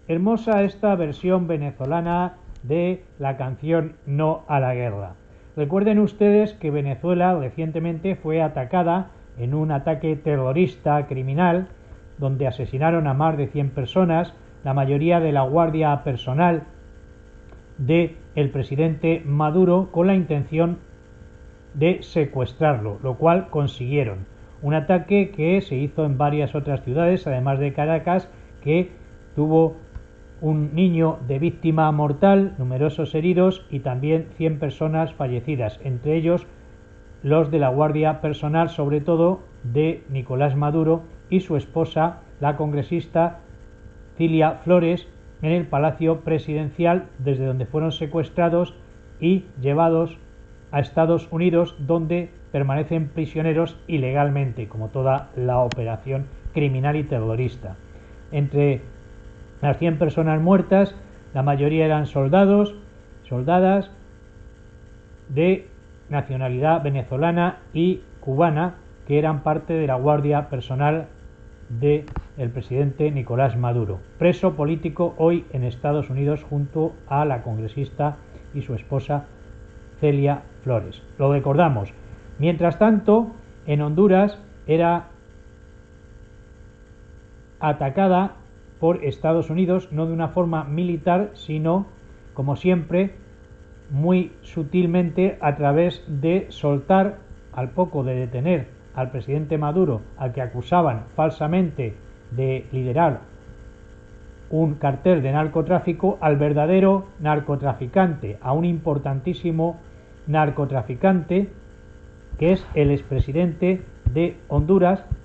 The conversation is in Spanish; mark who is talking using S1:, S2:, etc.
S1: Hermosa esta versión venezolana de la canción No a la guerra. Recuerden ustedes que Venezuela recientemente fue atacada en un ataque terrorista criminal donde asesinaron a más de 100 personas, la mayoría de la guardia personal del presidente Maduro, con la intención de secuestrarlo, lo cual consiguieron. Un ataque que se hizo en varias otras ciudades, además de Caracas, que tuvo un niño de víctima mortal, numerosos heridos y también 100 personas fallecidas, entre ellos los de la guardia personal, sobre todo de Nicolás Maduro y su esposa, la congresista Cilia Flores, en el Palacio Presidencial, desde donde fueron secuestrados y llevados a Estados Unidos, donde permanecen prisioneros ilegalmente, como toda la operación criminal y terrorista. Entre las 100 personas muertas, la mayoría eran soldados, soldadas de nacionalidad venezolana y cubana, que eran parte de la guardia personal del presidente Nicolás Maduro, preso político hoy en Estados Unidos junto a la congresista y su esposa Celia Flores. Lo recordamos. Mientras tanto, en Honduras era atacada por Estados Unidos, no de una forma militar, sino, como siempre, muy sutilmente, a través de soltar, al poco de detener al presidente Maduro, al que acusaban falsamente de liderar un cartel de narcotráfico, al verdadero narcotraficante, a un importantísimo narcotraficante, que es el expresidente de Honduras,